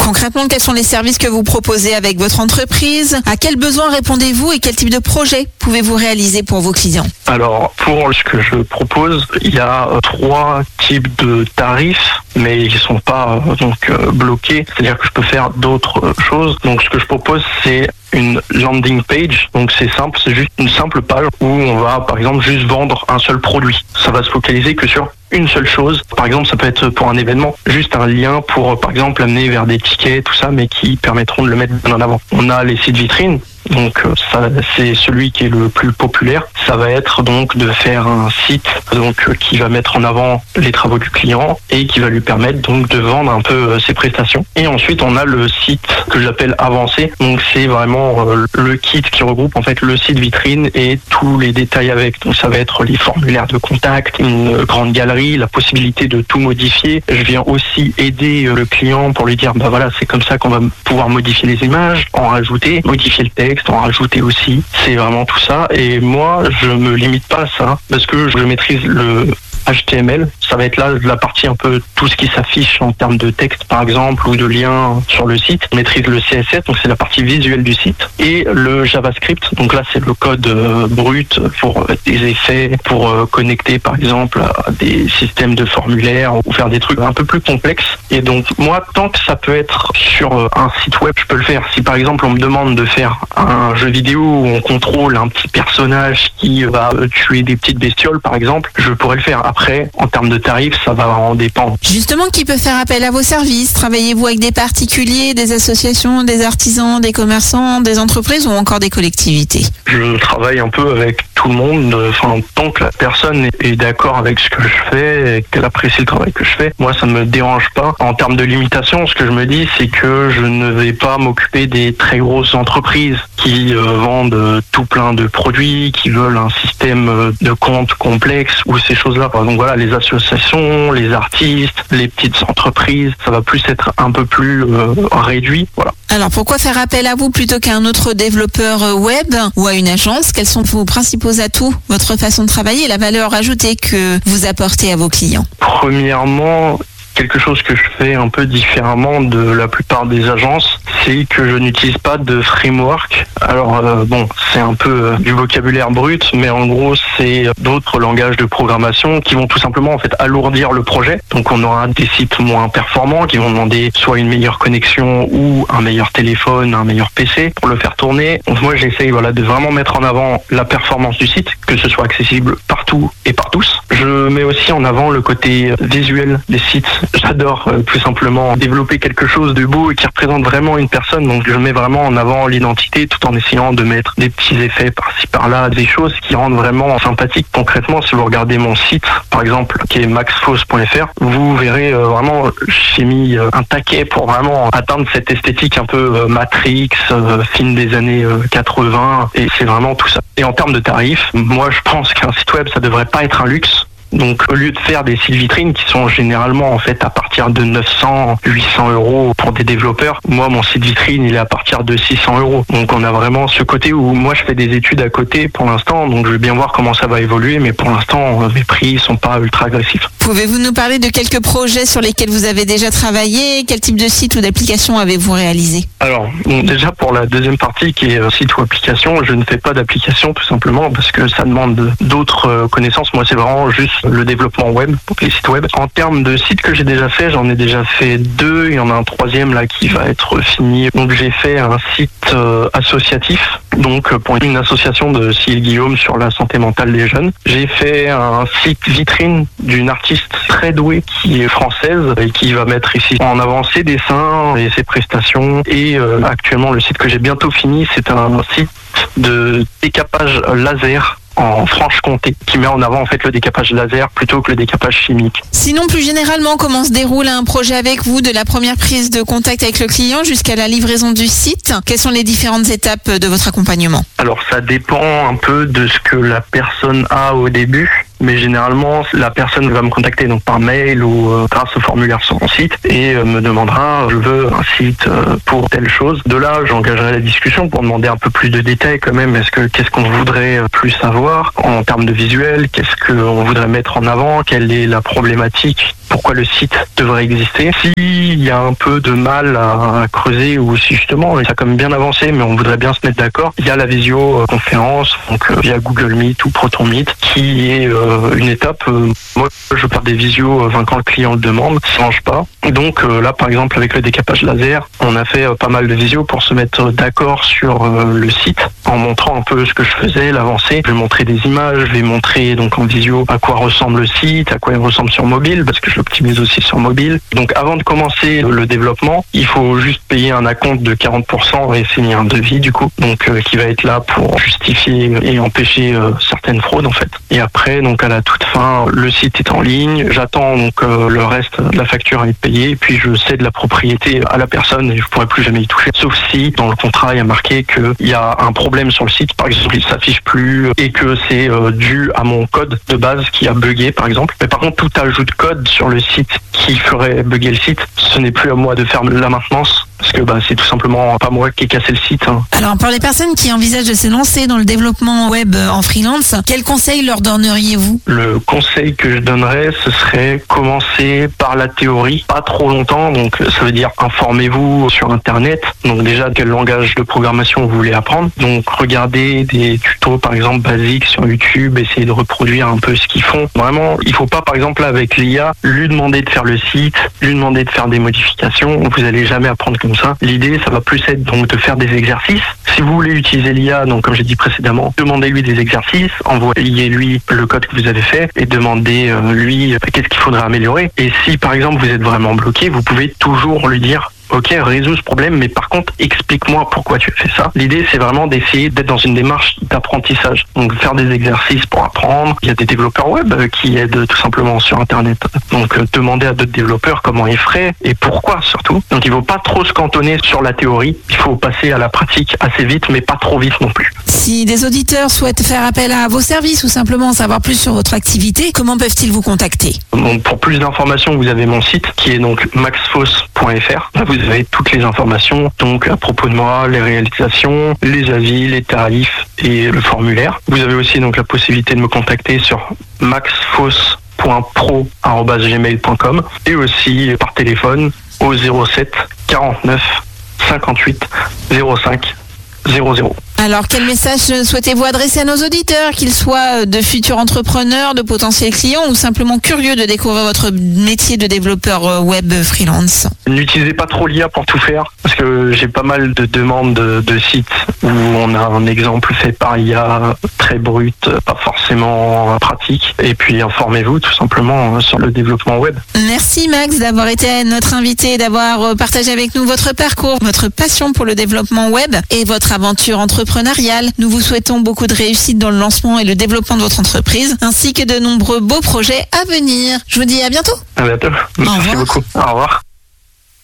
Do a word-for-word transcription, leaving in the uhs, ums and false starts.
Concrètement, quels sont les services que vous proposez avec votre entreprise? À quels besoins répondez-vous et quel type de projet pouvez-vous réaliser pour vos clients? Alors, pour ce que je propose, il y a trois types de tarifs, mais ils ne sont pas euh, donc euh, bloqués. C'est-à-dire que je peux faire d'autres euh, choses. Donc, ce que je propose, c'est une landing page. Donc, c'est simple, c'est juste une simple page où on va, par exemple, juste vendre un seul produit. Ça va se focaliser que sur une seule chose. Par exemple, ça peut être pour un événement, juste un lien pour, par exemple, amener vers des tickets, tout ça, mais qui permettront de le mettre bien en avant. On a les sites vitrines. Donc ça, c'est celui qui est le plus populaire. Ça va être donc de faire un site donc qui va mettre en avant les travaux du client et qui va lui permettre donc de vendre un peu ses prestations. Et ensuite, on a le site que j'appelle avancé. Donc c'est vraiment le kit qui regroupe en fait le site vitrine et tous les détails avec. Donc ça va être les formulaires de contact, une grande galerie, la possibilité de tout modifier. Je viens aussi aider le client pour lui dire bah voilà, c'est comme ça qu'on va pouvoir modifier les images, en rajouter, modifier le texte, en rajouter aussi. C'est vraiment tout ça. Et moi, je me limite pas à ça parce que je maîtrise le H T M L. Ça va être là la partie un peu tout ce qui s'affiche en termes de texte par exemple ou de liens sur le site. Je maîtrise le C S S, donc c'est la partie visuelle du site, et le JavaScript. Donc là c'est le code euh, brut pour euh, des effets, pour euh, connecter par exemple à des systèmes de formulaires ou faire des trucs un peu plus complexes. Et donc moi, tant que ça peut être sur euh, un site web, je peux le faire. Si par exemple on me demande de faire un jeu vidéo où on contrôle un petit personnage qui va euh, tuer des petites bestioles par exemple, je pourrais le faire. Après, en termes de tarifs, ça va en dépendre. Justement, qui peut faire appel à vos services? Travaillez-vous avec des particuliers, des associations, des artisans, des commerçants, des entreprises ou encore des collectivités? Je travaille un peu avec tout le monde. Enfin, tant que la personne est d'accord avec ce que je fais et qu'elle apprécie le travail que je fais, moi, ça ne me dérange pas. En termes de limitation, ce que je me dis, c'est que je ne vais pas m'occuper des très grosses entreprises qui euh, vendent tout plein de produits, qui veulent un système de compte complexe ou ces choses-là. Donc voilà, les associations, les artistes, les petites entreprises, ça va plus être un peu plus euh, réduit. Voilà. Alors pourquoi faire appel à vous plutôt qu'à un autre développeur web ou à une agence? Quels sont vos principaux atouts, votre façon de travailler et la valeur ajoutée que vous apportez à vos clients? Premièrement, quelque chose que je fais un peu différemment de la plupart des agences, c'est que je n'utilise pas de framework. Alors euh, bon, c'est un peu euh, du vocabulaire brut, mais en gros, c'est d'autres langages de programmation qui vont tout simplement en fait alourdir le projet. Donc on aura des sites moins performants qui vont demander soit une meilleure connexion ou un meilleur téléphone, un meilleur P C pour le faire tourner. Donc moi, j'essaye voilà de vraiment mettre en avant la performance du site, que ce soit accessible partout et par tous. Je mets aussi en avant le côté visuel des sites. J'adore euh, tout simplement développer quelque chose de beau et qui représente vraiment une personne. Donc je mets vraiment en avant l'identité tout en essayant de mettre des petits effets par-ci par-là, des choses qui rendent vraiment sympathique. Concrètement, si vous regardez mon site, par exemple, qui est maxfos point f r, vous verrez euh, vraiment, j'ai mis euh, un taquet pour vraiment atteindre cette esthétique un peu euh, Matrix, euh, film des années euh, quatre-vingts, et c'est vraiment tout ça. Et en termes de tarifs, moi je pense qu'un site web, ça devrait pas être un luxe. Donc au lieu de faire des sites vitrines qui sont généralement en fait à partir de neuf cents, huit cents euros pour des développeurs, moi mon site vitrine il est à partir de six cents euros. Donc on a vraiment ce côté où moi je fais des études à côté pour l'instant, donc je vais bien voir comment ça va évoluer, mais pour l'instant mes prix sont pas ultra agressifs. Pouvez-vous nous parler de quelques projets sur lesquels vous avez déjà travaillé? Quel type de site ou d'application avez-vous réalisé? Alors bon, déjà pour la deuxième partie qui est site ou application, je ne fais pas d'application tout simplement parce que ça demande d'autres connaissances. Moi c'est vraiment juste le développement web, donc les sites web. En termes de sites que j'ai déjà fait, j'en ai déjà fait deux. Il y en a un troisième là qui va être fini. Donc j'ai fait un site euh, associatif, donc pour une association de Cyril Guillaume sur la santé mentale des jeunes. J'ai fait un site vitrine d'une artiste très douée qui est française et qui va mettre ici en avant ses dessins et ses prestations. Et euh, actuellement le site que j'ai bientôt fini, c'est un site de décapage laser en Franche-Comté, qui met en avant en fait le décapage laser plutôt que le décapage chimique. Sinon, plus généralement, comment se déroule un projet avec vous, de la première prise de contact avec le client jusqu'à la livraison du site? Quelles sont les différentes étapes de votre accompagnement? Alors ça dépend un peu de ce que la personne a au début. Mais généralement, la personne va me contacter donc par mail ou euh, grâce au formulaire sur mon site et euh, me demandera je veux un site euh, pour telle chose. De là, j'engagerai la discussion pour demander un peu plus de détails quand même. Est-ce que qu'est-ce qu'on voudrait plus savoir en termes de visuel? Qu'est-ce qu'on voudrait mettre en avant? Quelle est la problématique pourquoi le site devrait exister. S'il y a un peu de mal à, à creuser ou si justement ça a quand même bien avancé mais on voudrait bien se mettre d'accord, il y a la visioconférence, donc euh, via Google Meet ou Proton Meet, qui est euh, une étape. Euh, moi, je pars des visios euh, quand le client le demande, ça ne change pas. Donc euh, là, par exemple, avec le décapage laser, on a fait euh, pas mal de visios pour se mettre d'accord sur euh, le site, en montrant un peu ce que je faisais, l'avancée. Je vais montrer des images, je vais montrer donc en visio à quoi ressemble le site, à quoi il ressemble sur mobile, parce que je l'optimise aussi sur mobile. Donc avant de commencer le développement, il faut juste payer un acompte de quarante pour cent et signer un devis du coup, donc euh, qui va être là pour justifier et empêcher euh, certaines fraudes en fait. Et après, donc à la toute fin, le site est en ligne, j'attends donc euh, le reste de la facture à être payée, et puis je cède la propriété à la personne et je pourrai plus jamais y toucher. Sauf si dans le contrat il y a marqué qu'il y a un problème sur le site, par exemple il s'affiche plus et que c'est euh, dû à mon code de base qui a bugué par exemple. Mais par contre, tout ajout de code sur le site qui ferait bugger le site, ce n'est plus à moi de faire la maintenance. Parce que bah, c'est tout simplement pas moi qui ai cassé le site. Hein. Alors pour les personnes qui envisagent de se lancer dans le développement web en freelance, quels conseils leur donneriez-vous ? Le conseil que je donnerais, ce serait commencer par la théorie, pas trop longtemps. Donc ça veut dire informez-vous sur Internet. Donc déjà quel langage de programmation vous voulez apprendre. Donc regardez des tutos par exemple basiques sur YouTube, essayez de reproduire un peu ce qu'ils font. Vraiment, il faut pas par exemple avec l'I A lui demander de faire le site, lui demander de faire des modifications. Vous allez jamais apprendre comme ça. L'idée, ça va plus être donc de faire des exercices. Si vous voulez utiliser l'I A, donc comme j'ai dit précédemment, demandez-lui des exercices, envoyez-lui le code que vous avez fait et demandez-lui euh, qu'est-ce qu'il faudrait améliorer. Et si par exemple vous êtes vraiment bloqué, vous pouvez toujours lui dire ok, résous ce problème, mais par contre, explique-moi pourquoi tu fais ça. L'idée, c'est vraiment d'essayer d'être dans une démarche d'apprentissage. Donc, faire des exercices pour apprendre. Il y a des développeurs web qui aident tout simplement sur Internet. Donc, euh, demander à d'autres développeurs comment ils feraient et pourquoi surtout. Donc, il ne faut pas trop se cantonner sur la théorie. Il faut passer à la pratique assez vite, mais pas trop vite non plus. Si des auditeurs souhaitent faire appel à vos services ou simplement en savoir plus sur votre activité, comment peuvent-ils vous contacter ? Donc, pour plus d'informations, vous avez mon site qui est donc maxfos point f r. Là, vous avez toutes les informations, donc à propos de moi, les réalisations, les avis, les tarifs et le formulaire. Vous avez aussi donc la possibilité de me contacter sur maxfos point pro arobase gmail point com et aussi par téléphone au zéro sept quarante-neuf cinquante-huit zéro cinq zéro zéro. Alors, quel message souhaitez-vous adresser à nos auditeurs, qu'ils soient de futurs entrepreneurs, de potentiels clients ou simplement curieux de découvrir votre métier de développeur web freelance ? N'utilisez pas trop l'I A pour tout faire, parce que j'ai pas mal de demandes de, de sites où on a un exemple fait par I A très brut, pas forcément pratique. Et puis informez-vous tout simplement sur le développement web. Merci Max d'avoir été notre invité et d'avoir partagé avec nous votre parcours, votre passion pour le développement web et votre aventure entrepreneuriale. Nous vous souhaitons beaucoup de réussite dans le lancement et le développement de votre entreprise, ainsi que de nombreux beaux projets à venir. Je vous dis à bientôt. À bientôt. Merci beaucoup. Au revoir.